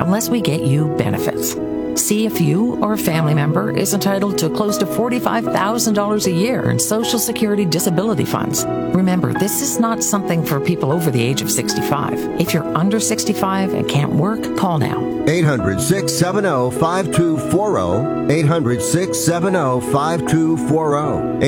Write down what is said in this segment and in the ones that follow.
unless we get you benefits. See if you or a family member is entitled to close to $45,000 a year in Social Security disability funds. Remember, this is not something for people over the age of 65. If you're under 65 and can't work, call now. 800-670-5240. 800-670-5240.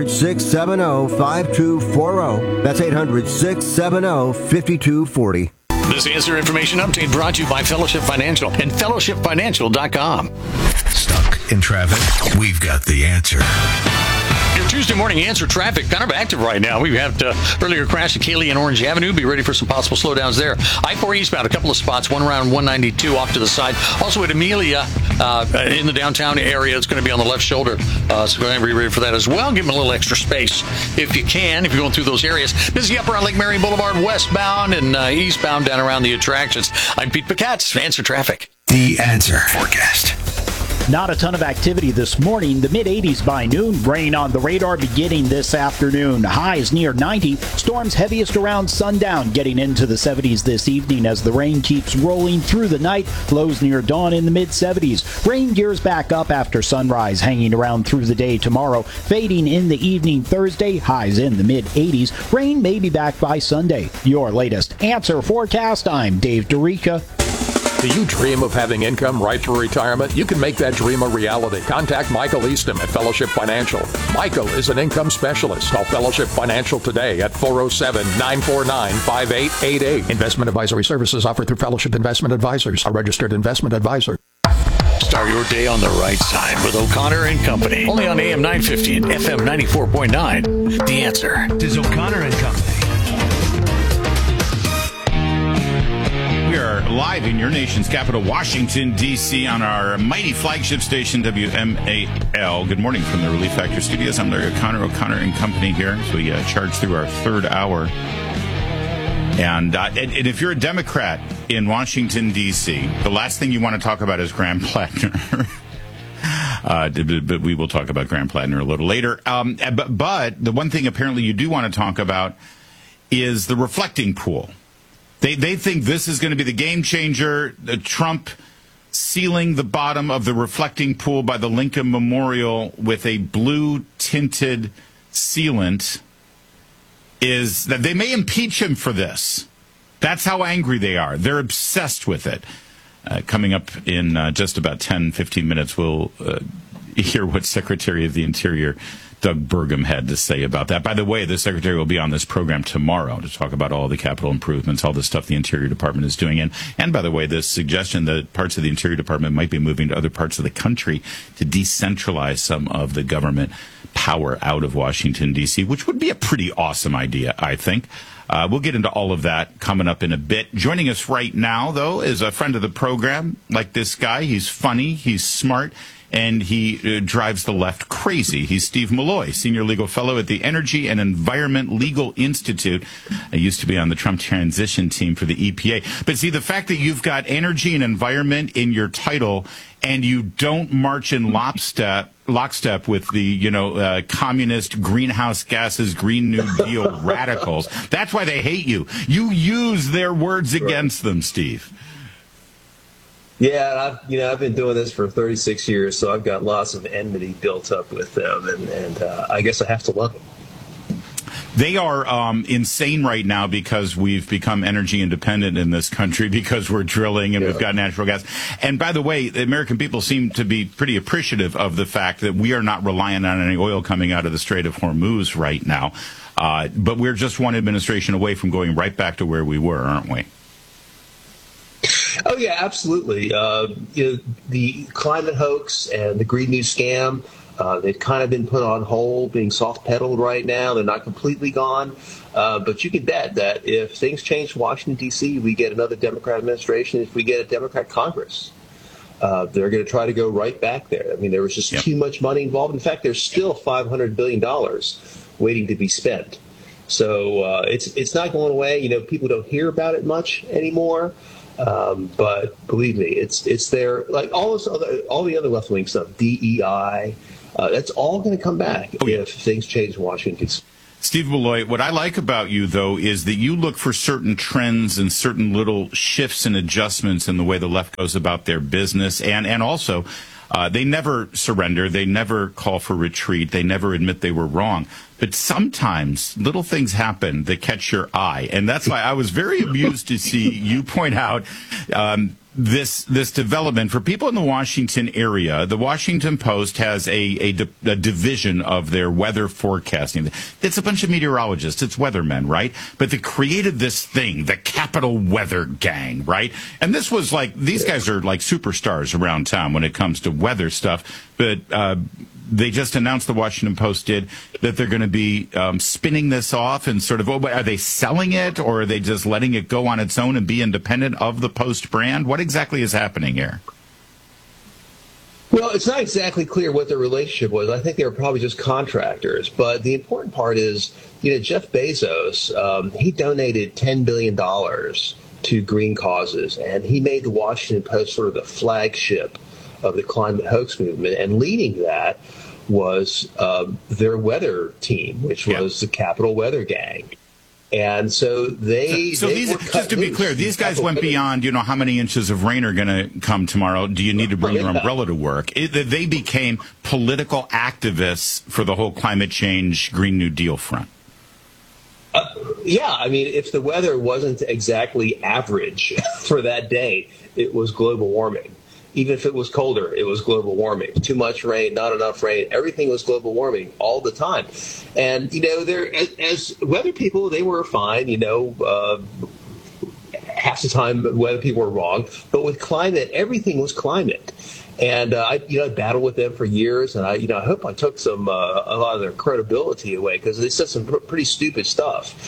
800-670-5240. That's 800-670-5240. This Answer Information Update brought to you by Fellowship Financial and fellowshipfinancial.com. Stuck in traffic? We've got the answer. Your Tuesday morning Answer traffic kind of active right now. We had earlier crash at Cayley and Orange Avenue. Be ready for some possible slowdowns there. I-4 eastbound, a couple of spots, one around 192 off to the side. Also at Amelia in the downtown area. It's going to be on the left shoulder. So go ahead and be ready for that as well. Give them a little extra space if you can, if you're going through those areas. Busy up around Lake Marion Boulevard westbound and eastbound down around the attractions. I'm Pete Picatz, Answer Traffic. The Answer Forecast. Not a ton of activity this morning. The mid-80s by noon. Rain on the radar beginning this afternoon. Highs near 90. Storms heaviest around sundown. Getting into the 70s this evening as the rain keeps rolling through the night. Lows near dawn in the mid-70s. Rain gears back up after sunrise. Hanging around through the day tomorrow. Fading in the evening Thursday. Highs in the mid-80s. Rain may be back by Sunday. Your latest Answer Forecast. I'm Dave DeRica. Do you dream of having income right for retirement? You can make that dream a reality. Contact Michael Easton at Fellowship Financial. Michael is an income specialist. Call Fellowship Financial today at 407-949-5888. Investment advisory services offered through Fellowship Investment Advisors, a registered investment advisor. Start your day on the right side with O'Connor and Company. Only on AM 950 and FM 94.9. The Answer. This is O'Connor and Company. We are live in your nation's capital, Washington, D.C., on our mighty flagship station, WMAL. Good morning from the Relief Factor Studios. I'm Larry O'Connor and Company here as we charge through our third hour. And if you're a Democrat in Washington, D.C., the last thing you want to talk about is Graham Plattner. But we will talk about Graham Plattner a little later. But the one thing apparently you do want to talk about is the reflecting pool. They think this is going to be the game changer. Trump sealing the bottom of the reflecting pool by the Lincoln Memorial with a blue-tinted sealant is that they may impeach him for this. That's how angry they are. They're obsessed with it. Coming up in just about 10, 15 minutes, we'll hear what Secretary of the Interior Doug Burgum had to say about that. By the way, the Secretary will be on this program tomorrow to talk about all the capital improvements, all the stuff the Interior Department is doing. And by the way, this suggestion that parts of the Interior Department might be moving to other parts of the country to decentralize some of the government power out of Washington, D.C., which would be a pretty awesome idea, I think. We'll get into all of that coming up in a bit. Joining us right now, though, is a friend of the program, like this guy. He's funny, he's smart, and he drives the left crazy. He's Steve Malloy, Senior Legal Fellow at the Energy and Environment Legal Institute. I used to be on the Trump transition team for the EPA. But see, the fact that you've got energy and environment in your title and you don't march in lockstep with the, communist greenhouse gases, Green New Deal radicals, that's why they hate you. You use their words against them, Steve. Yeah, I've been doing this for 36 years, so I've got lots of enmity built up with them, and I guess I have to love them. They are insane right now because we've become energy independent in this country because we're drilling and we've got natural gas. And by the way, the American people seem to be pretty appreciative of the fact that we are not reliant on any oil coming out of the Strait of Hormuz right now. But we're just one administration away from going right back to where we were, aren't we? Oh, yeah, absolutely. The climate hoax and the Green New scam, they've kind of been put on hold, being soft-pedaled right now. They're not completely gone. But you can bet that if things change in Washington, D.C., we get another Democrat administration, if we get a Democrat Congress, they're going to try to go right back there. I mean, there was just too much money involved. In fact, there's still $500 billion waiting to be spent. So it's not going away. People don't hear about it much anymore. But believe me, it's there. Like all the other left wing stuff, DEI, that's all going to come back if things change in Washington. Steve Beloit, what I like about you, though, is that you look for certain trends and certain little shifts and adjustments in the way the left goes about their business. And also, they never surrender. They never call for retreat. They never admit they were wrong. But sometimes little things happen that catch your eye. And that's why I was very amused to see you point out this development. For people in the Washington area, the Washington Post has a division of their weather forecasting. It's a bunch of meteorologists. It's weathermen, right? But they created this thing, the Capital Weather Gang, right? And this was like, these guys are like superstars around town when it comes to weather stuff. But they just announced, the Washington Post did, that they're going to be spinning this off and sort of, are they selling it, or are they just letting it go on its own and be independent of the Post brand? What exactly is happening here? Well, it's not exactly clear what their relationship was. I think they were probably just contractors. But the important part is, Jeff Bezos, he donated $10 billion to green causes, and he made the Washington Post sort of the flagship of the climate hoax movement, and leading that was their weather team, which was the Capital Weather Gang. And so these, just to be clear, these guys went beyond, how many inches of rain are going to come tomorrow. Do you need to bring your umbrella to work? They became political activists for the whole climate change Green New Deal front. Yeah, I mean, if the weather wasn't exactly average for that day, it was global warming. Even if it was colder, it was global warming. Too much rain, not enough rain, everything was global warming all the time. And, they're, as weather people, they were fine, half the time weather people were wrong. But with climate, everything was climate. And I battled with them for years, and I hope I took a lot of their credibility away, because they said some pretty stupid stuff.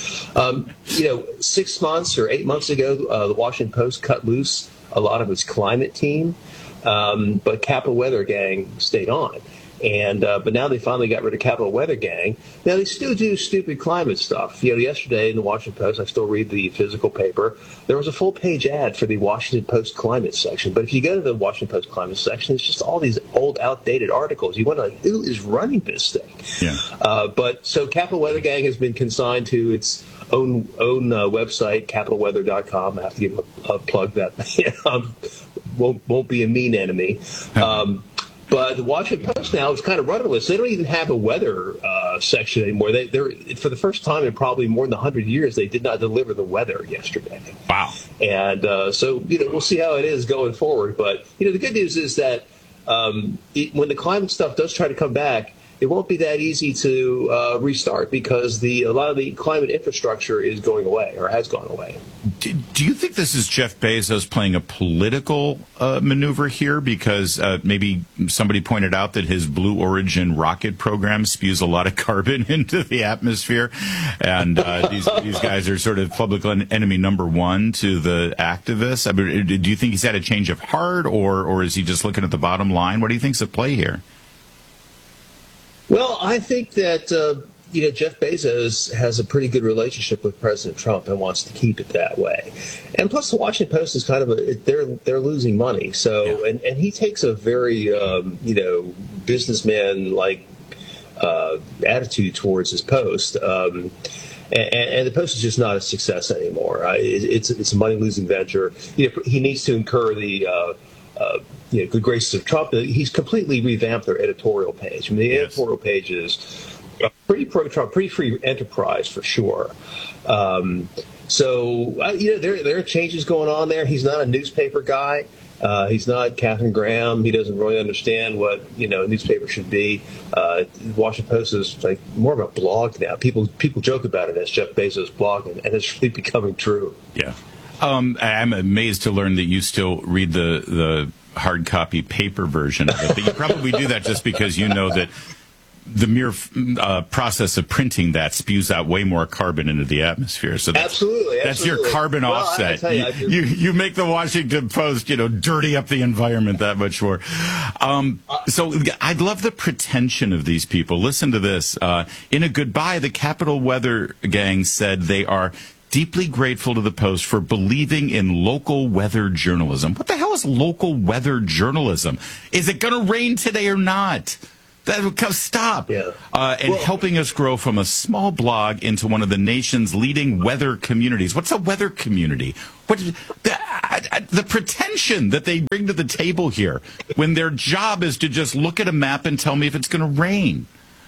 6 months or 8 months ago, the Washington Post cut loose a lot of its climate team, but Capital Weather Gang stayed on. And but now they finally got rid of Capital Weather Gang. Now they still do stupid climate stuff. Yesterday in the Washington Post, I still read the physical paper, there was a full-page ad for the Washington Post climate section. But if you go to the Washington Post climate section, it's just all these old, outdated articles. You wonder, who is running this thing? Yeah. But so Capital Weather Gang has been consigned to its own website, capitalweather.com. I have to give a plug that won't be a mean enemy. But the Washington Post now is kind of rudderless. They don't even have a weather section anymore. They're for the first time in probably more than 100 years, they did not deliver the weather yesterday. Wow. And so, we'll see how it is going forward. But, the good news is that when the climate stuff does try to come back, it won't be that easy to restart, because a lot of the climate infrastructure is going away, or has gone away. Do you think this is Jeff Bezos playing a political maneuver here? Because maybe somebody pointed out that his Blue Origin rocket program spews a lot of carbon into the atmosphere, and these guys are sort of public enemy number one to the activists. I mean, do you think he's had a change of heart, or is he just looking at the bottom line? What do you think's at play here? Well, I think that Jeff Bezos has a pretty good relationship with President Trump and wants to keep it that way. And plus, the Washington Post is kind of they're losing money. So and he takes a very businessman like attitude towards his Post. And the Post is just not a success anymore. It's a money losing venture. He needs to incur the good graces of Trump. He's completely revamped their editorial page. I mean, the editorial page is pretty pro-Trump, pretty free enterprise for sure. So there are changes going on there. He's not a newspaper guy. He's not Katharine Graham. He doesn't really understand what a newspaper should be. The Washington Post is like more of a blog now. People joke about it as Jeff Bezos' blog, and it's really becoming true. Yeah. I'm amazed to learn that you still read the hard copy paper version of it. But you probably do that just because you know that the mere process of printing that spews out way more carbon into the atmosphere. So absolutely. That's your carbon offset. You make the Washington Post, dirty up the environment that much more. So I'd love the pretension of these people. Listen to this. In a goodbye, the Capital Weather Gang said they are deeply grateful to the Post for believing in local weather journalism. What the hell is local weather journalism? Is it going to rain today or not? Stop. Yeah. And helping us grow from a small blog into one of the nation's leading weather communities. What's a weather community? What the pretension that they bring to the table here when their job is to just look at a map and tell me if it's going to rain.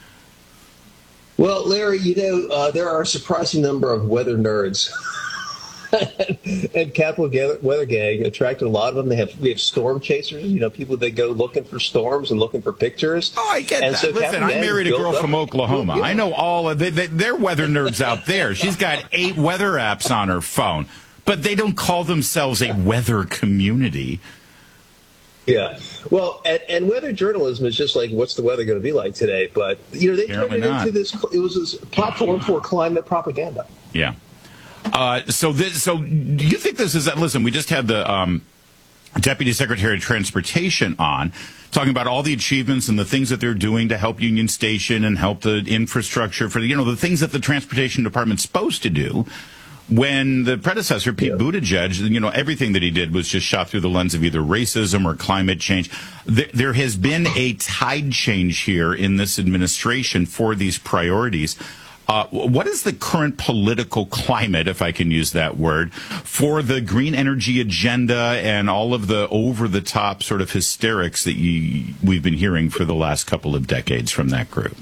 Well, Larry, there are a surprising number of weather nerds. And Capital Weather Gang attracted a lot of them. We have storm chasers, people that go looking for storms and looking for pictures. Oh, I get that. So Listen, I married a girl from Oklahoma. I know all of they're weather nerds out there. She's got 8 weather apps on her phone, but they don't call themselves a weather community. Yeah. Well, and weather journalism is just like, what's the weather going to be like today? But, they turned it into this, it was this platform for climate propaganda. Yeah. So do you think this is, listen, we just had the Deputy Secretary of Transportation on talking about all the achievements and the things that they're doing to help Union Station and help the infrastructure for, the things that the Transportation Department's supposed to do. When the predecessor, Pete Buttigieg, everything that he did was just shot through the lens of either racism or climate change. There has been a tide change here in this administration for these priorities. What is the current political climate, if I can use that word, for the green energy agenda and all of the over-the-top sort of hysterics that we've been hearing for the last couple of decades from that group?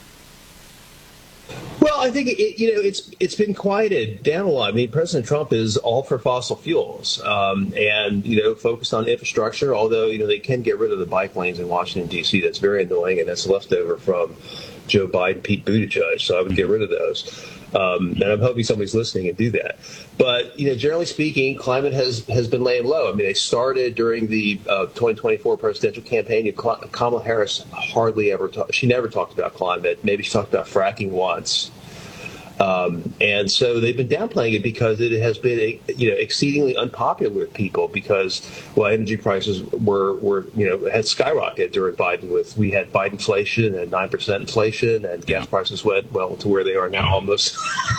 Well, I think it's been quieted down a lot. I mean, President Trump is all for fossil fuels and focused on infrastructure. Although they can get rid of the bike lanes in Washington D.C. That's very annoying, and that's left over from Joe Biden, Pete Buttigieg. So I would get rid of those. And I'm hoping somebody's listening and do that. But, generally speaking, climate has been laying low. I mean, they started during the 2024 presidential campaign. Kamala Harris she never talked about climate. Maybe she talked about fracking once. And so they've been downplaying it because it has been, exceedingly unpopular with people because, energy prices had skyrocketed during Biden. We had Bidenflation and 9% inflation, and gas prices went to where they are now almost.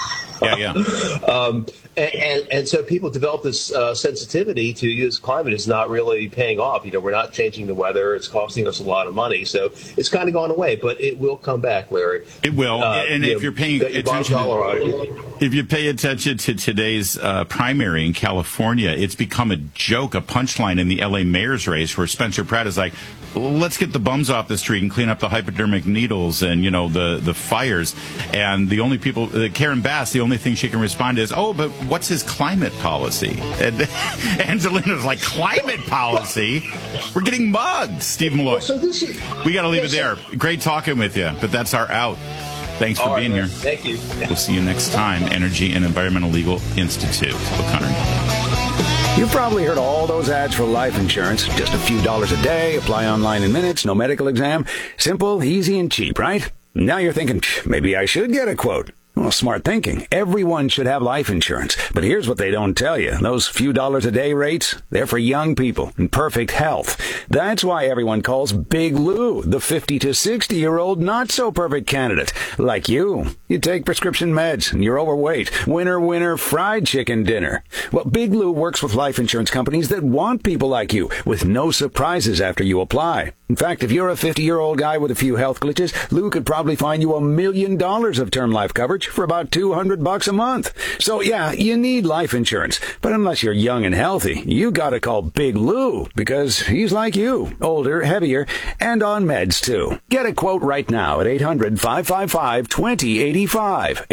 And so people develop this sensitivity to use climate is not really paying off. We're not changing the weather. It's costing us a lot of money. So it's kind of gone away, but it will come back, Larry. It will. And if you're paying attention, if you pay attention to today's primary in California, it's become a joke, a punchline in the L.A. mayor's race where Spencer Pratt is like, let's get the bums off the street and clean up the hypodermic needles and, the fires. And the only people, Karen Bass, the only thing she can respond is, oh, but what's his climate policy? And Angelina's like, climate policy? We're getting mugged, Steve Malloy. We got to leave it there. Great talking with you, but that's our out. Thanks for being here. Thank you. We'll see you next time. Energy and Environmental Legal Institute. O'Connor. You've probably heard all those ads for life insurance. Just a few dollars a day, apply online in minutes, no medical exam. Simple, easy, and cheap, right? Now you're thinking, maybe I should get a quote. Well, smart thinking. Everyone should have life insurance. But here's what they don't tell you. Those few dollars a day rates, they're for young people in perfect health. That's why everyone calls Big Lou the 50 to 60-year-old not-so-perfect candidate. Like you. You take prescription meds and you're overweight. Winner, fried chicken dinner. Well, Big Lou works with life insurance companies that want people like you with no surprises after you apply. In fact, if you're a 50-year-old guy with a few health glitches, Lou could probably find you $1 million of term life coverage for about $200 a month. So yeah, you need life insurance. But unless you're young and healthy, you gotta call Big Lou because he's like you, older, heavier, and on meds too. Get a quote right now at 800-555-2085.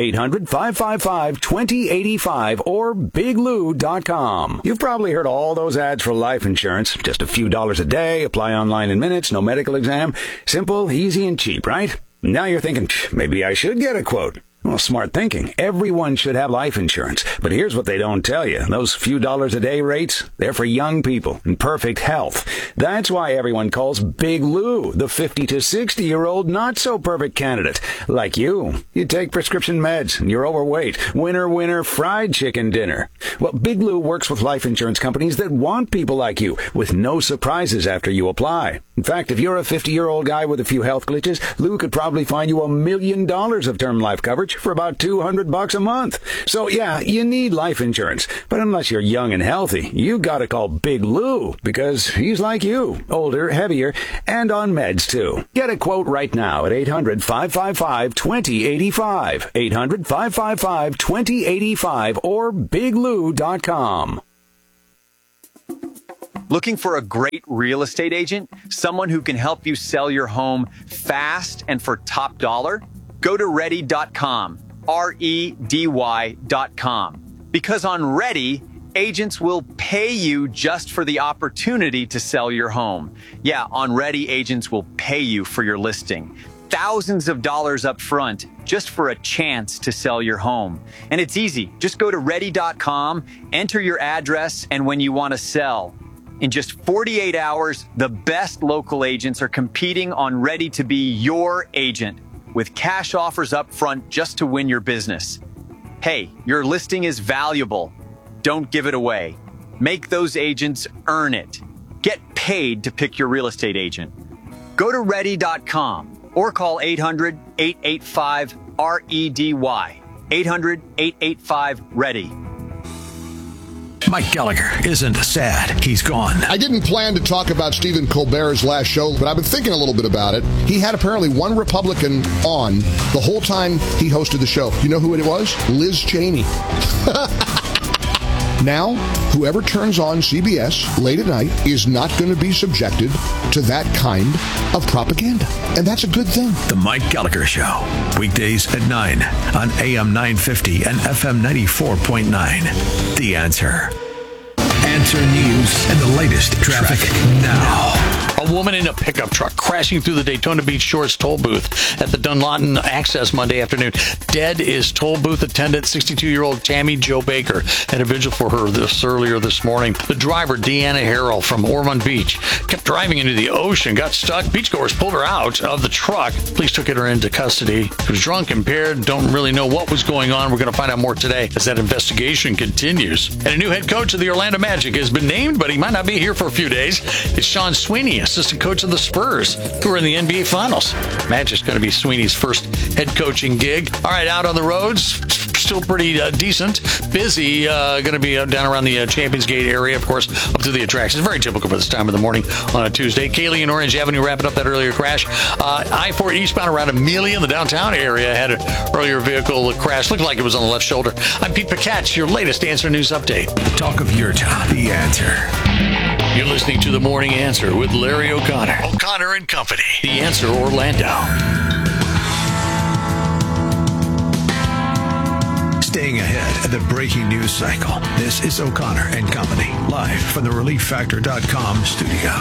800-555-2085 or biglou.com. You've probably heard all those ads for life insurance. Just a few dollars a day, apply online in minutes, no medical exam. Simple, easy, and cheap, right? Now you're thinking, maybe I should get a quote. Well, smart thinking. Everyone should have life insurance. But here's what they don't tell you. Those few dollars a day rates, they're for young people in perfect health. That's why everyone calls Big Lou the 50 to 60-year-old not-so-perfect candidate. Like you. You take prescription meds and you're overweight. Winner, fried chicken dinner. Well, Big Lou works with life insurance companies that want people like you with no surprises after you apply. In fact, if you're a 50-year-old guy with a few health glitches, Lou could probably find you $1 million of term life coverage coach for about $200 a month. So yeah, you need life insurance. But unless you're young and healthy, you gotta call Big Lou, because he's like you, older, heavier, and on meds too. Get a quote right now at 800-555-2085. 800-555-2085 or biglou.com. Looking for a great real estate agent? Someone who can help you sell your home fast and for top dollar? Go to ready.com, REDY.com. Because on Ready, agents will pay you just for the opportunity to sell your home. Yeah, on Ready, agents will pay you for your listing. Thousands of dollars up front just for a chance to sell your home. And it's easy. Just go to ready.com, enter your address, and when you want to sell. In just 48 hours, the best local agents are competing on Ready to be your agent with cash offers up front just to win your business. Hey, your listing is valuable. Don't give it away. Make those agents earn it. Get paid to pick your real estate agent. Go to ready.com or call 800-885-REDY. 800-885-READY. Mike Gallagher isn't sad. He's gone. I didn't plan to talk about Stephen Colbert's last show, but I've been thinking a little bit about it. He had apparently one Republican on the whole time he hosted the show. You know who it was? Liz Cheney. Now, whoever turns on CBS late at night is not going to be subjected to that kind of propaganda. And that's a good thing. The Mike Gallagher Show. Weekdays at 9 on AM 950 and FM 94.9. The Answer. Answer News and the latest traffic now. A woman in a pickup truck crashing through the Daytona Beach Shores toll booth at the Dunlawton Access Monday afternoon. Dead is toll booth attendant 62-year-old Tammy Jo Baker. Had a vigil for her earlier this morning. The driver, Deanna Harrell from Ormond Beach, kept driving into the ocean, got stuck. Beachgoers pulled her out of the truck. Police took her into custody. She was drunk, impaired, don't really know what was going on. We're going to find out more today as that investigation continues. And a new head coach of the Orlando Magic has been named, but he might not be here for a few days. It's Sean Sweeney, assistant coach of the Spurs, who are in the NBA Finals. Magic's going to be Sweeney's first head coaching gig. All right, out on the roads, still pretty decent. Busy, going to be down around the Champions Gate area, of course, up to the attractions. Very typical for this time of the morning on a Tuesday. Kaylee and Orange Avenue wrapping up that earlier crash. I-4 eastbound around Amelia in the downtown area had an earlier vehicle crash. Looked like it was on the left shoulder. I'm Pete Picatch, your latest Answer News update. The talk of your town. The Answer. You're listening to The Morning Answer with Larry O'Connor. O'Connor and Company. The Answer Orlando. Staying ahead of the breaking news cycle. This is O'Connor and Company, live from the ReliefFactor.com studio.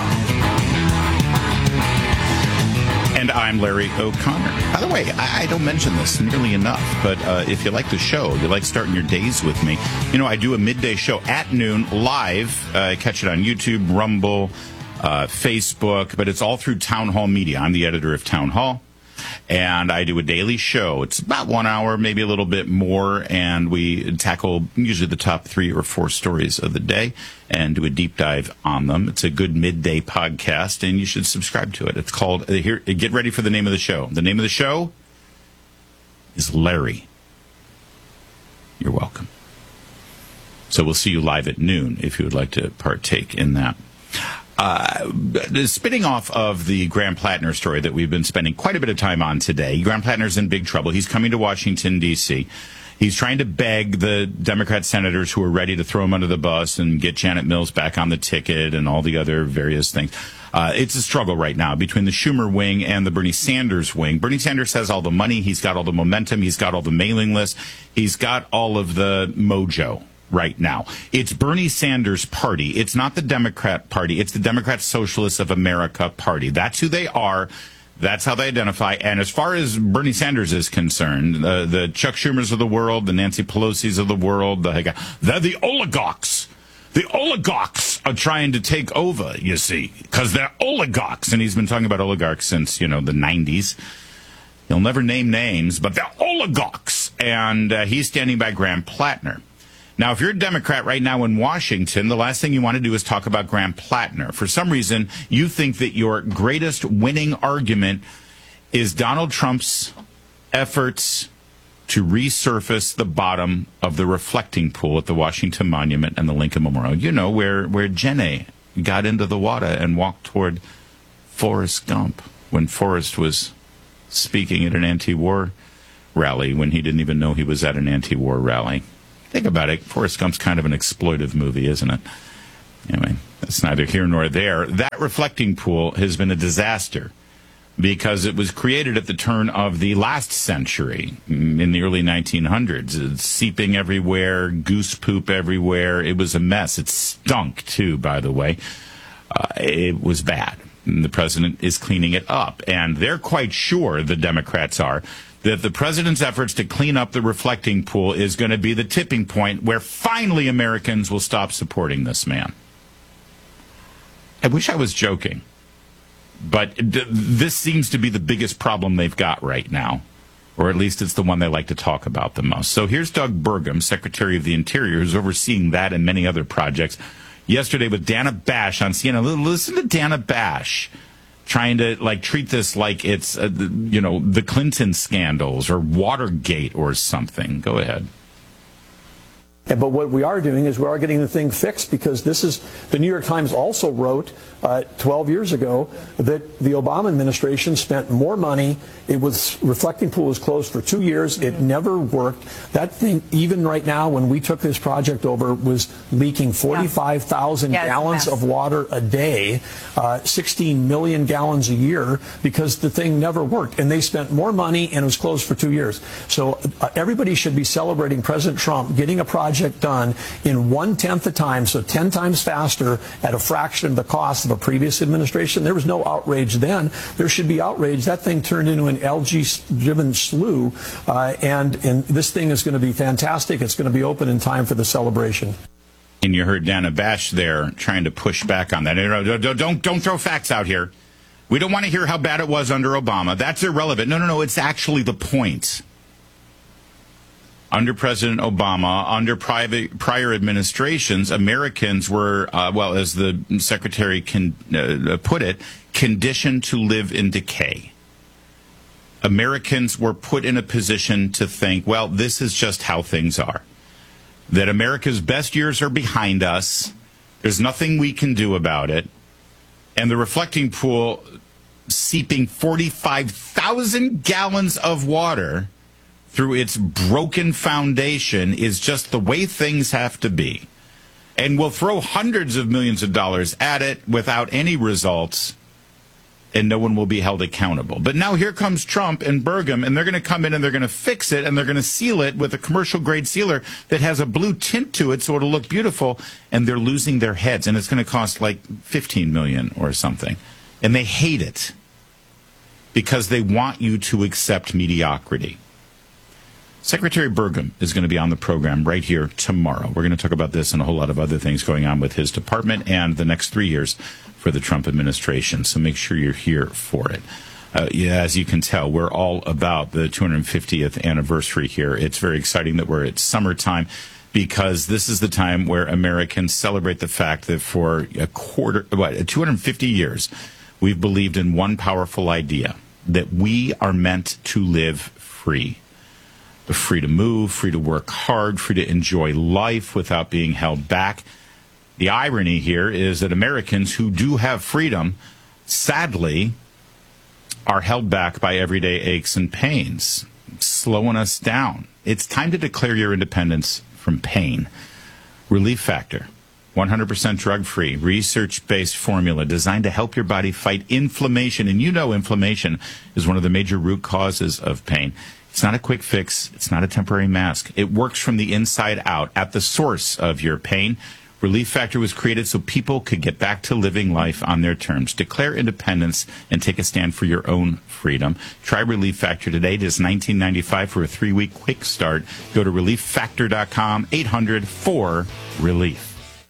And I'm Larry O'Connor. By the way, I don't mention this nearly enough, but if you like the show, you like starting your days with me, you know, I do a midday show at noon live. Catch it on YouTube, Rumble, Facebook, but it's all through Town Hall Media. I'm the editor of Town Hall. And I do a daily show. It's about 1 hour, maybe a little bit more, and we tackle usually the top 3 or 4 stories of the day and do a deep dive on them. It's a good midday podcast, and you should subscribe to it. It's called, here, get ready for the name of the show. The name of the show is Larry. You're welcome. So we'll see you live at noon if you would like to partake in that. Spinning off of the Graham Plattner story that we've been spending quite a bit of time on today, Graham Plattner's in big trouble. He's coming to Washington, D.C. He's trying to beg the Democrat senators who are ready to throw him under the bus and get Janet Mills back on the ticket and all the other various things. It's a struggle right now between the Schumer wing and the Bernie Sanders wing. Bernie Sanders has all the money. He's got all the momentum. He's got all the mailing lists. He's got all of the mojo right now. It's Bernie Sanders' party. It's not the Democrat Party. It's the Democrat Socialists of America Party. That's who they are. That's how they identify. And as far as Bernie Sanders is concerned, the Chuck Schumers of the world, the Nancy Pelosi's of the world, they're the oligarchs. The oligarchs are trying to take over, you see, because they're oligarchs. And he's been talking about oligarchs since, the 90s. He'll never name names, but they're oligarchs. And he's standing by Graham Plattner. Now, if you're a Democrat right now in Washington, the last thing you want to do is talk about Graham Plattner. For some reason, you think that your greatest winning argument is Donald Trump's efforts to resurface the bottom of the reflecting pool at the Washington Monument and the Lincoln Memorial. You know, where Jenny got into the water and walked toward Forrest Gump when Forrest was speaking at an anti-war rally when he didn't even know he was at an anti-war rally. Think about it. Forrest Gump's kind of an exploitive movie, isn't it? Anyway, that's neither here nor there. That reflecting pool has been a disaster because it was created at the turn of the last century, in the early 1900s. It's seeping everywhere, goose poop everywhere. It was a mess. It stunk, too, by the way. It was bad. And the president is cleaning it up. And they're quite sure, the Democrats are, that the president's efforts to clean up the reflecting pool is going to be the tipping point where finally Americans will stop supporting this man. I wish I was joking. But this seems to be the biggest problem they've got right now, or at least it's the one they like to talk about the most. So here's Doug Burgum, Secretary of the Interior, who's overseeing that and many other projects, yesterday with Dana Bash on CNN. Listen to Dana Bash trying to treat this like it's, the Clinton scandals or Watergate or something. Go ahead. But what we are doing is we are getting the thing fixed, because this is, the New York Times also wrote 12 years ago that the Obama administration spent more money. It was, reflecting pool was closed for 2 years. It never worked. That thing, even right now, when we took this project over, was leaking 45,000 gallons of water a day, 16 million gallons a year, because the thing never worked. And they spent more money, and it was closed for 2 years. So everybody should be celebrating President Trump getting a project done in 1/10 the time, so 10 times faster at a fraction of the cost of a previous administration. There was no outrage then. There should be outrage. That thing turned into an LG-driven slough, and this thing is going to be fantastic. It's going to be open in time for the celebration. And you heard Dana Bash there trying to push back on that. Don't throw facts out here. We don't want to hear how bad it was under Obama. That's irrelevant. No, it's actually the point. Under President Obama, under prior administrations, Americans were, as the secretary can put it, conditioned to live in decay. Americans were put in a position to think, well, this is just how things are. That America's best years are behind us. There's nothing we can do about it. And the reflecting pool seeping 45,000 gallons of water through its broken foundation is just the way things have to be. And we'll throw hundreds of millions of dollars at it without any results, and no one will be held accountable. But now here comes Trump and Burgum, and they're going to come in and they're going to fix it, and they're going to seal it with a commercial-grade sealer that has a blue tint to it so it'll look beautiful, and they're losing their heads, and it's going to cost like $15 million or something. And they hate it because they want you to accept mediocrity. Secretary Burgum is going to be on the program right here tomorrow. We're going to talk about this and a whole lot of other things going on with his department and the next 3 years for the Trump administration. So make sure you're here for it. As you can tell, we're all about the 250th anniversary here. It's very exciting that we're at summertime, because this is the time where Americans celebrate the fact that for 250 years, we've believed in one powerful idea, that we are meant to live free. Free to move, free to work hard, free to enjoy life without being held back. The irony here is that Americans who do have freedom, sadly, are held back by everyday aches and pains, slowing us down. It's time to declare your independence from pain. Relief Factor, 100% drug-free, research-based formula designed to help your body fight inflammation. And you know inflammation is one of the major root causes of pain. It's not a quick fix. It's not a temporary mask. It works from the inside out at the source of your pain. Relief Factor was created so people could get back to living life on their terms. Declare independence and take a stand for your own freedom. Try Relief Factor today. It is $19.95 for a 3-week quick start. Go to ReliefFactor.com, 800-4-RELIEF.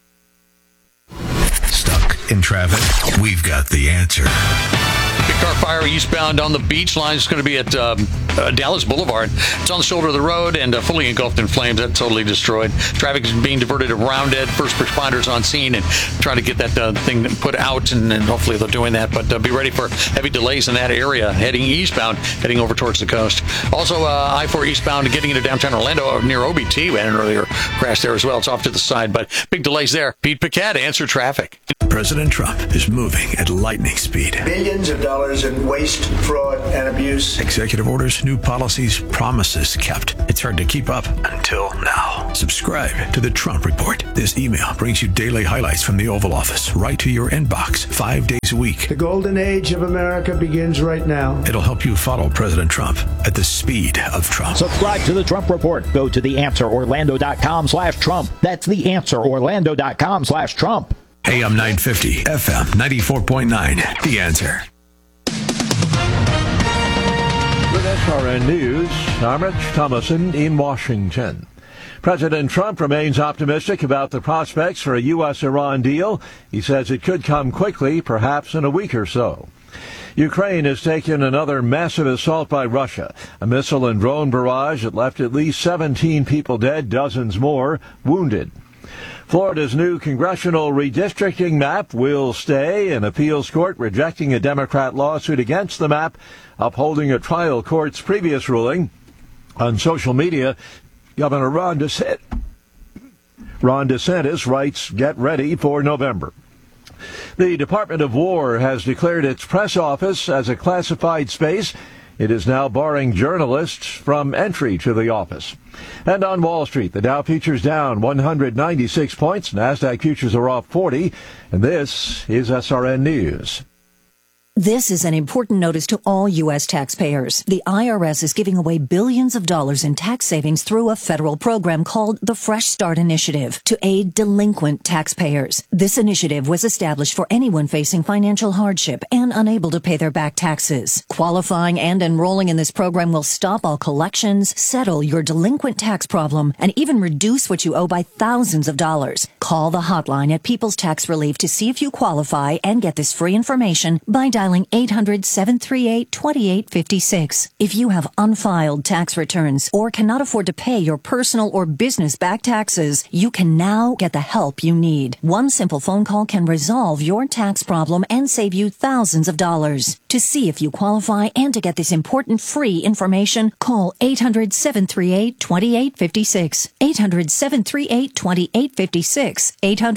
Stuck in traffic? We've got the answer. Big car fire eastbound on the beach line is going to be at Dallas Boulevard. It's on the shoulder of the road and fully engulfed in flames. That's totally destroyed. Traffic is being diverted around it. First responders on scene and trying to get that thing put out, and hopefully they're doing that. But be ready for heavy delays in that area, heading eastbound, heading over towards the coast. Also, I-4 eastbound, getting into downtown Orlando near OBT. We had an earlier crash there as well. It's off to the side, but big delays there. Pete Paquette, Answer Traffic. President Trump is moving at lightning speed. Billions of dollars in waste, fraud, and abuse. Executive orders, new policies, promises kept. It's hard to keep up until now. Subscribe to the Trump Report. This email brings you daily highlights from the Oval Office right to your inbox 5 days a week. The golden age of America begins right now. It'll help you follow President Trump at the speed of Trump. Subscribe to the Trump Report. Go to theanswerorlando.com/Trump. That's theanswerorlando.com/Trump. AM 950, FM 94.9. The Answer. With SRN News, I'm Rich Thomason in Washington. President Trump remains optimistic about the prospects for a U.S.-Iran deal. He says it could come quickly, perhaps in a week or so. Ukraine has taken another massive assault by Russia, a missile and drone barrage that left at least 17 people dead, dozens more wounded. Florida's new congressional redistricting map will stay. An appeals court rejecting a Democrat lawsuit against the map, upholding a trial court's previous ruling. On social media, Governor Ron DeSantis writes, "Get ready for November." The Department of War has declared its press office as a classified space. It is now barring journalists from entry to the office. And on Wall Street, the Dow futures down 196 points. NASDAQ futures are off 40. And this is SRN News. This is an important notice to all U.S. taxpayers. The IRS is giving away billions of dollars in tax savings through a federal program called the Fresh Start Initiative to aid delinquent taxpayers. This initiative was established for anyone facing financial hardship and unable to pay their back taxes. Qualifying and enrolling in this program will stop all collections, settle your delinquent tax problem, and even reduce what you owe by thousands of dollars. Call the hotline at People's Tax Relief to see if you qualify and get this free information by dialing 800-738-2856. If you have unfiled tax returns or cannot afford to pay your personal or business back taxes, you can now get the help you need. One simple phone call can resolve your tax problem and save you thousands of dollars. To see if you qualify and to get this important free information, call 800-738-2856. 800-738-2856.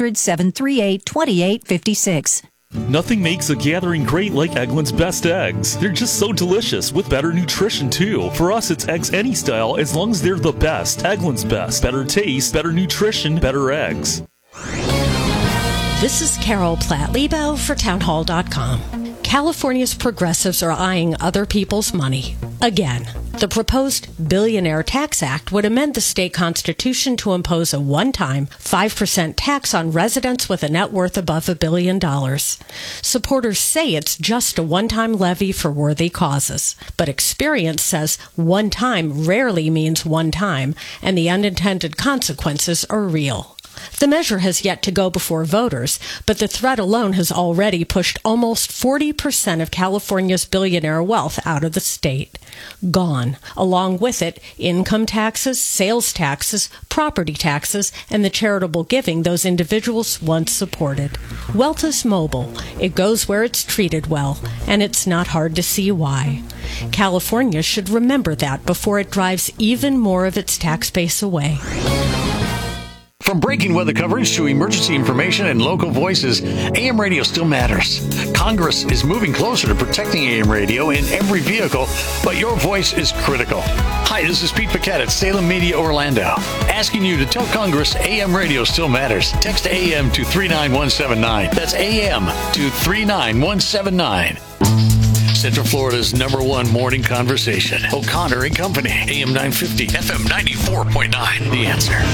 800-738-2856. Nothing makes a gathering great like Eggland's Best Eggs. They're just so delicious, with better nutrition too. For us, it's eggs any style, as long as they're the best. Eggland's Best. Better taste, better nutrition, better eggs. This is Carol Platt-Lebo for townhall.com. California's progressives are eyeing other people's money. Again, the proposed Billionaire Tax Act would amend the state constitution to impose a one-time 5% tax on residents with a net worth above $1 billion. Supporters say it's just a one-time levy for worthy causes, but experience says one time rarely means one time, and the unintended consequences are real. The measure has yet to go before voters, but the threat alone has already pushed almost 40% of California's billionaire wealth out of the state. Gone. Along with it, income taxes, sales taxes, property taxes, and the charitable giving those individuals once supported. Wealth is mobile. It goes where it's treated well, and it's not hard to see why. California should remember that before it drives even more of its tax base away. From breaking weather coverage to emergency information and local voices, AM radio still matters. Congress is moving closer to protecting AM radio in every vehicle, but your voice is critical. Hi, this is Pete Paquette at Salem Media Orlando, asking you to tell Congress AM radio still matters. Text AM to 39179. That's AM to 39179. Central Florida's #1 morning conversation. O'Connor and Company. AM 950, FM 94.9. The Answer.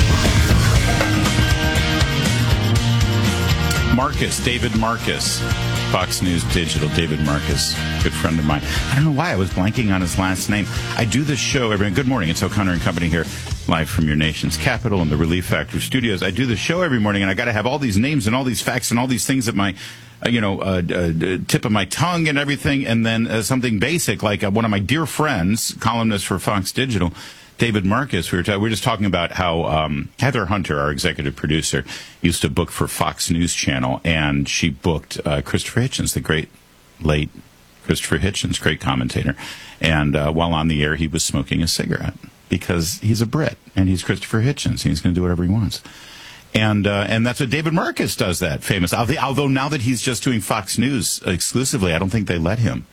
Marcus, David Marcus, Fox News Digital, David Marcus, good friend of mine. I don't know why I was blanking on his last name. I do this show every. Good morning, it's O'Connor and Company here. live from your nation's capital in the Relief Factor studios. I do the show every morning, and I got to have all these names and all these facts and all these things at my, tip of my tongue and everything, and then something basic like one of my dear friends, columnist for Fox Digital, David Marcus. We were just talking about how Heather Hunter, our executive producer, used to book for Fox News Channel, and she booked Christopher Hitchens, the great late Christopher Hitchens, great commentator. And while on the air, he was smoking a cigarette because he's a Brit and he's Christopher Hitchens. He's going to do whatever he wants. And that's what David Marcus does, that famous. Although now that he's just doing Fox News exclusively, I don't think they let him.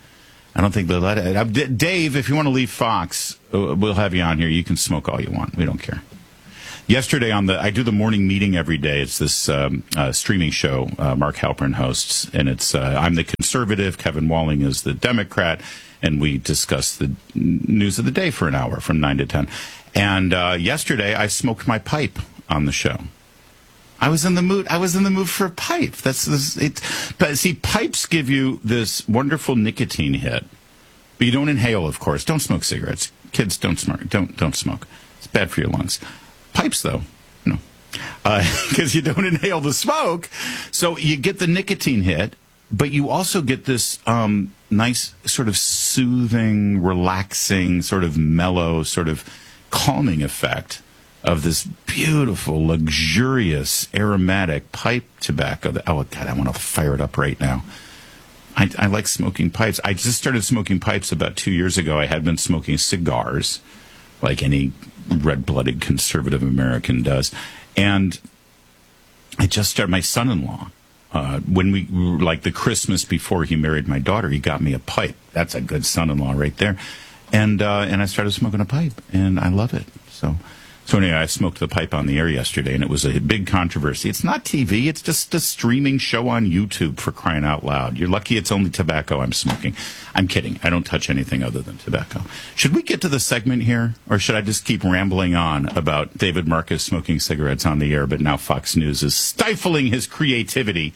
Dave, if you want to leave Fox, we'll have you on here. You can smoke all you want. We don't care. Yesterday I do the morning meeting every day. It's this streaming show Mark Halpern hosts, and it's I'm the conservative, Kevin Walling is the Democrat, and we discuss the news of the day for an hour from 9 to 10. And yesterday I smoked my pipe on the show. I was in the mood for a pipe. But see, pipes give you this wonderful nicotine hit, but you don't inhale, of course. Don't smoke cigarettes. Kids, don't smoke. Don't smoke. It's bad for your lungs. Pipes, though, no, because you don't inhale the smoke, so you get the nicotine hit, but you also get this nice sort of soothing, relaxing, sort of mellow, sort of calming effect of this beautiful, luxurious, aromatic pipe tobacco. Oh, God, I want to fire it up right now. I like smoking pipes. I just started smoking pipes about 2 years ago. I had been smoking cigars, like any red-blooded conservative American does. And I just started, my son-in-law, when we, like the Christmas before he married my daughter, he got me a pipe. That's a good son-in-law right there. And I started smoking a pipe, and I love it. So anyway, I smoked the pipe on the air yesterday, and it was a big controversy. It's not TV. It's just a streaming show on YouTube, for crying out loud. You're lucky it's only tobacco I'm smoking. I'm kidding. I don't touch anything other than tobacco. Should we get to the segment here, or should I just keep rambling on about David Marcus smoking cigarettes on the air, but now Fox News is stifling his creativity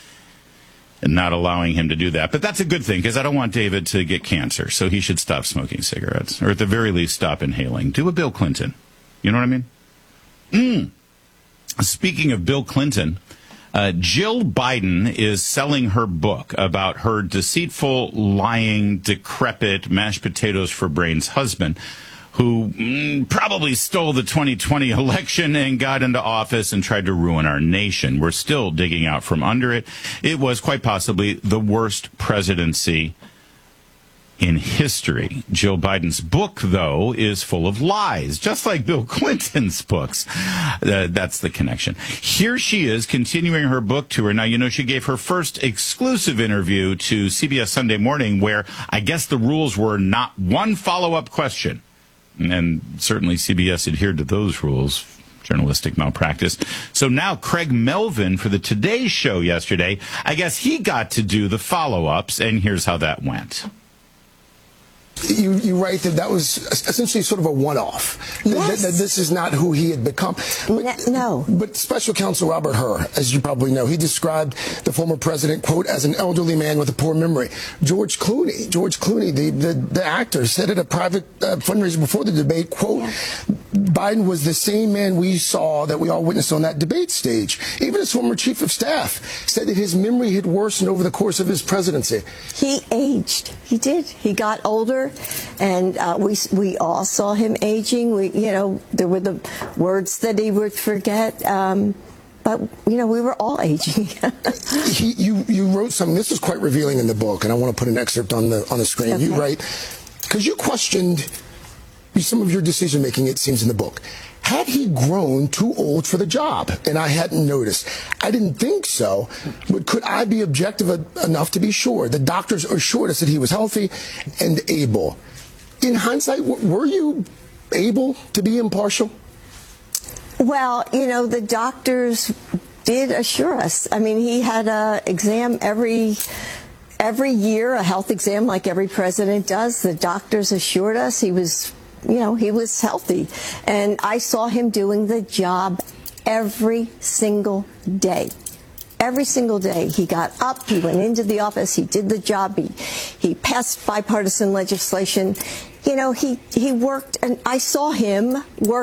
and not allowing him to do that? But that's a good thing, because I don't want David to get cancer, so he should stop smoking cigarettes, or at the very least stop inhaling. Do a Bill Clinton. You know what I mean? Speaking of Bill Clinton, Jill Biden is selling her book about her deceitful, lying, decrepit, mashed potatoes for brains husband, who probably stole the 2020 election and got into office and tried to ruin our nation. We're still digging out from under it. It was quite possibly the worst presidency in history. Jill Biden's book, though, is full of lies, just like Bill Clinton's books. That's the connection. Here she is continuing her book tour. Now, you know, she gave her first exclusive interview to CBS Sunday Morning, where I guess the rules were not one follow-up question. And certainly CBS adhered to those rules. Journalistic malpractice. So now Craig Melvin for the Today Show yesterday, I guess he got to do the follow-ups, and here's how that went. You write that was essentially sort of a one-off. Yes. That this is not who he had become. No. But Special Counsel Robert Hur, as you probably know, he described the former president, quote, as an elderly man with a poor memory. George Clooney, the actor, said at a private fundraiser before the debate, quote, Biden was the same man we saw that we all witnessed on that debate stage. Even his former chief of staff said that his memory had worsened over the course of his presidency. He aged. He did. He got older, and we all saw him aging. There were the words that he would forget. But, we were all aging. You wrote something. This is quite revealing in the book, and I want to put an excerpt on the screen. Okay. You write, because you questioned some of your decision-making, it seems, in the book. Had he grown too old for the job? And I hadn't noticed. I didn't think so, but could I be objective enough to be sure? The doctors assured us that he was healthy and able. In hindsight, were you able to be impartial? Well, the doctors did assure us. I mean, he had an exam every year, a health exam like every president does. The doctors assured us he was healthy. And I saw him doing the job every single day. Every single day. He got up, he went into the office, he did the job, he passed bipartisan legislation. He worked, and I saw him work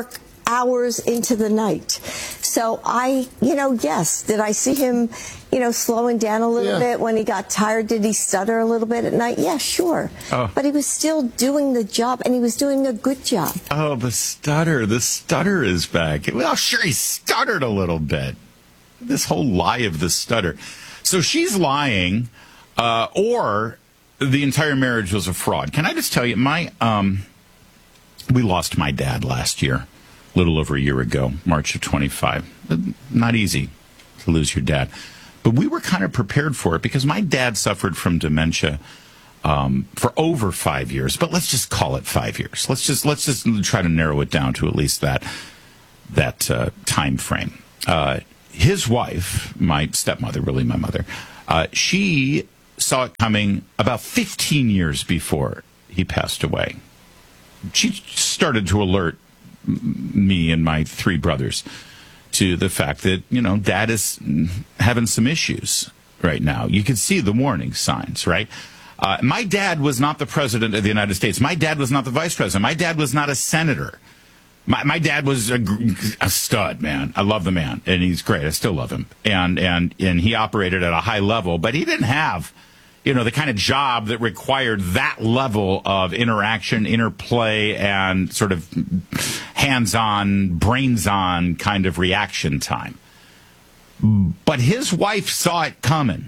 hours into the night. So yes, did I see him, slowing down a little bit when he got tired? Did he stutter a little bit at night? Yeah, sure. Oh. But he was still doing the job, and he was doing a good job. Oh, the stutter is back. Well, sure, he stuttered a little bit. This whole lie of the stutter. So she's lying, or the entire marriage was a fraud. Can I just tell you, we lost my dad last year, a little over a year ago, March of 25. Not easy to lose your dad. But we were kind of prepared for it because my dad suffered from dementia for over 5 years. But let's just call it 5 years. Let's just try to narrow it down to at least that time frame. His wife, my stepmother, really my mother, she saw it coming about 15 years before he passed away. She started to alert me and my three brothers to the fact that, Dad is having some issues right now. You can see the warning signs, right? My dad was not the president of the United States. My dad was not the vice president. My dad was not a senator. My dad was a stud, man. I love the man, and he's great. I still love him. And he operated at a high level, but he didn't have, the kind of job that required that level of interaction, interplay, and sort of hands-on, brains-on kind of reaction time. But his wife saw it coming.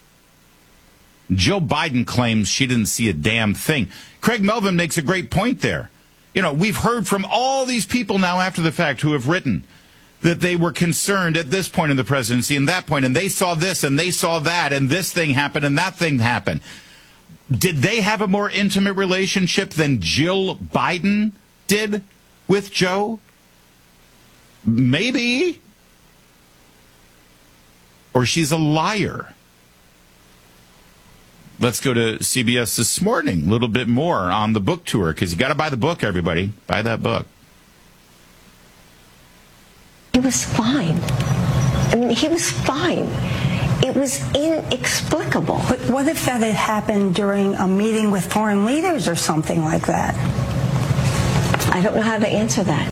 Jill Biden claims she didn't see a damn thing. Craig Melvin makes a great point there. We've heard from all these people now after the fact who have written that they were concerned at this point in the presidency and that point, and they saw this and they saw that, and this thing happened and that thing happened. Did they have a more intimate relationship than Jill Biden did with Joe? Maybe. Or she's a liar. Let's go to CBS This Morning. A little bit more on the book tour, because you got to buy the book, everybody. Buy that book. He was fine. He was fine. It was inexplicable. But what if that had happened during a meeting with foreign leaders or something like that? I don't know how to answer that.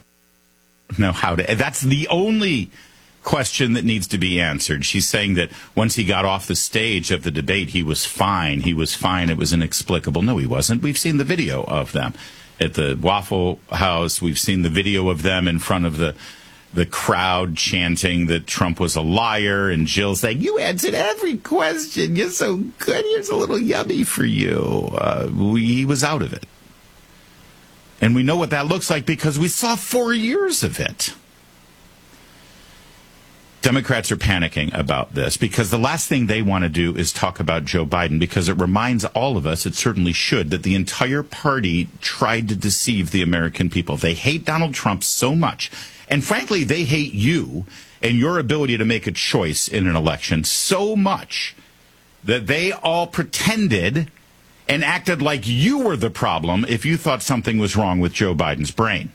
That's the only question that needs to be answered. She's saying that once he got off the stage of the debate, he was fine. He was fine. It was inexplicable. No, he wasn't. We've seen the video of them at the Waffle House. We've seen the video of them in front of the crowd chanting that Trump was a liar, and Jill saying, "You answered every question. You're so good. Here's a little yummy for you." He was out of it. And we know what that looks like because we saw 4 years of it. Democrats are panicking about this because the last thing they want to do is talk about Joe Biden, because it reminds all of us, it certainly should, that the entire party tried to deceive the American people. They hate Donald Trump so much. And frankly, they hate you and your ability to make a choice in an election so much that they all pretended and acted like you were the problem if you thought something was wrong with Joe Biden's brain.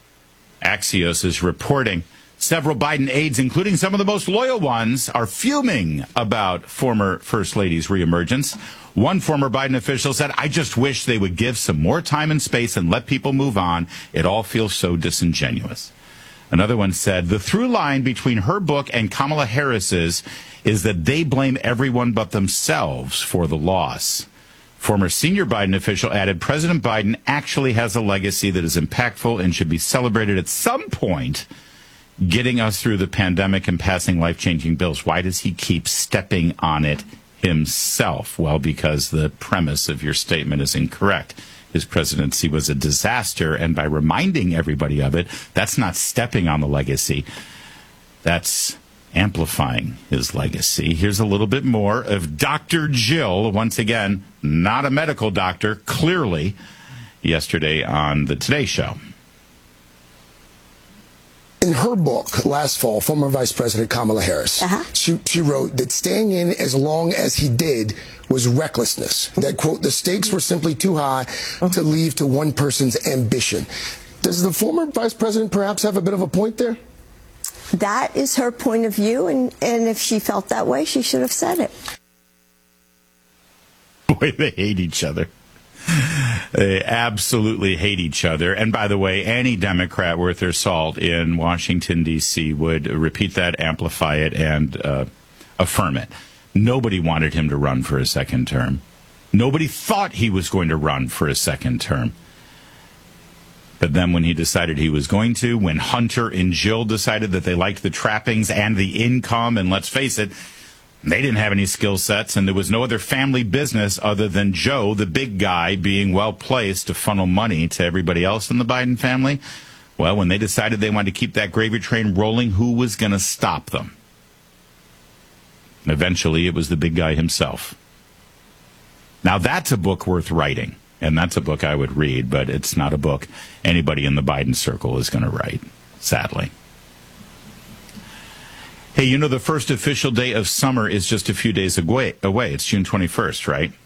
Axios is reporting several Biden aides, including some of the most loyal ones, are fuming about former First Lady's reemergence. One former Biden official said, "I just wish they would give some more time and space and let people move on. It all feels so disingenuous." Another one said, "The through line between her book and Kamala Harris's is that they blame everyone but themselves for the loss." Former senior Biden official added, "President Biden actually has a legacy that is impactful and should be celebrated at some point, getting us through the pandemic and passing life-changing bills. Why does he keep stepping on it himself?" Well, because the premise of your statement is incorrect. His presidency was a disaster, and by reminding everybody of it, that's not stepping on the legacy. That's amplifying his legacy. Here's a little bit more of Dr. Jill, once again, not a medical doctor, clearly, yesterday on the Today Show. In her book last fall, former Vice President Kamala Harris, she wrote that staying in as long as he did was recklessness. That, quote, the stakes were simply too high to leave to one person's ambition. Does the former Vice President perhaps have a bit of a point there? That is her point of view, and if she felt that way, she should have said it. Boy, they hate each other. They absolutely hate each other. And by the way, any Democrat worth their salt in Washington, D.C. would repeat that, amplify it, and affirm it. Nobody wanted him to run for a second term. Nobody thought he was going to run for a second term. But then when he decided he was going to, when Hunter and Jill decided that they liked the trappings and the income, and let's face it, they didn't have any skill sets, and there was no other family business other than Joe, the big guy, being well-placed to funnel money to everybody else in the Biden family. Well, when they decided they wanted to keep that gravy train rolling, who was going to stop them? Eventually, it was the big guy himself. Now, that's a book worth writing, and that's a book I would read, but it's not a book anybody in the Biden circle is going to write, sadly. Hey, you know the first official day of summer is just a few days away. It's June 21st, right?